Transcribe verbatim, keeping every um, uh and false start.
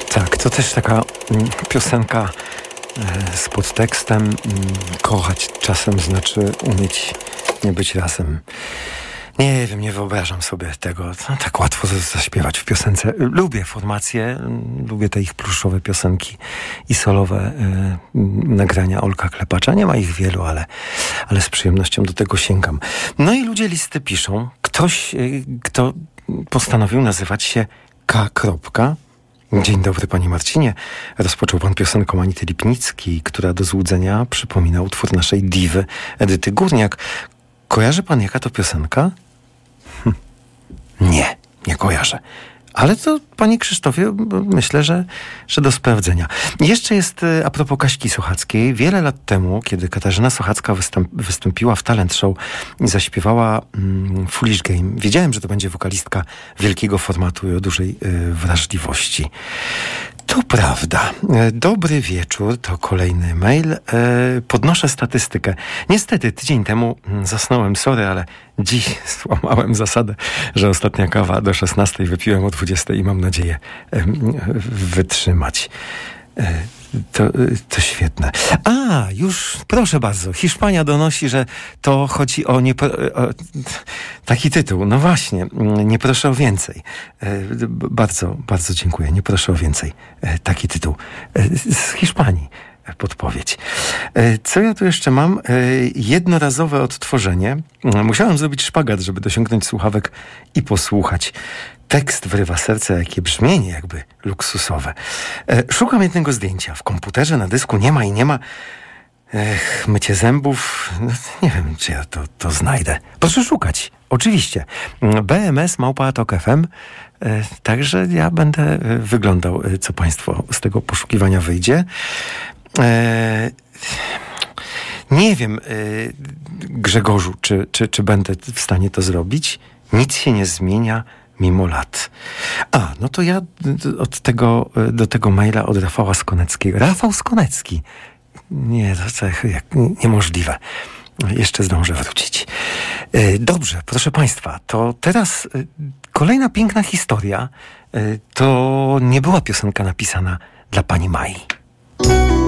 Tak, to też taka mm, piosenka e, z podtekstem mm, kochać czasem znaczy umieć nie być razem. Nie wiem, nie wyobrażam sobie tego. No, tak łatwo zaśpiewać w piosence. Lubię formacje, lubię te ich pluszowe piosenki i solowe y, nagrania Olka Klepacza. Nie ma ich wielu, ale, ale z przyjemnością do tego sięgam. No i ludzie listy piszą. Ktoś, y, kto postanowił nazywać się K. Dzień dobry, panie Marcinie. Rozpoczął pan piosenką Anity Lipnickiej, która do złudzenia przypomina utwór naszej diwy Edyty Górniak. Kojarzy pan, jaka to piosenka? Hm. Nie, nie kojarzę. Ale to, panie Krzysztofie, myślę, że, że do sprawdzenia. Jeszcze jest, a propos Kaśki Sochackiej. Wiele lat temu, kiedy Katarzyna Sochacka wystąp, wystąpiła w talent show i zaśpiewała mm, Foolish Game, wiedziałem, że to będzie wokalistka wielkiego formatu i o dużej y, wrażliwości. To prawda. Dobry wieczór, to kolejny mail. Podnoszę statystykę. Niestety tydzień temu zasnąłem, sorry, ale dziś złamałem zasadę, że ostatnia kawa do szesnastej wypiłem o dwudziestej i mam nadzieję wytrzymać. To, to świetne. A, już, proszę bardzo, Hiszpania donosi, że to chodzi o, nie, o taki tytuł. No właśnie, nie proszę o więcej. Bardzo, bardzo dziękuję. Nie proszę o więcej. Taki tytuł. Z Hiszpanii podpowiedź. Co ja tu jeszcze mam? Jednorazowe odtworzenie. Musiałem zrobić szpagat, żeby dosięgnąć słuchawek i posłuchać. Tekst wrywa serce, jakie brzmienie jakby luksusowe. E, szukam jednego zdjęcia. W komputerze na dysku nie ma i nie ma. Ech, mycie zębów. No, nie wiem, czy ja to, to znajdę. Proszę szukać. Oczywiście. B M S małpa tok kropka f m. E, także ja będę wyglądał, co państwo z tego poszukiwania wyjdzie. E, nie wiem, e, Grzegorzu, czy, czy, czy będę w stanie to zrobić. Nic się nie zmienia mimo lat. A, no to ja od tego, do tego maila od Rafała Skoneckiego. Rafał Skonecki. Nie, to jak niemożliwe. Jeszcze zdążę wrócić. Dobrze, proszę państwa, to teraz kolejna piękna historia. To nie była piosenka napisana dla pani Mai.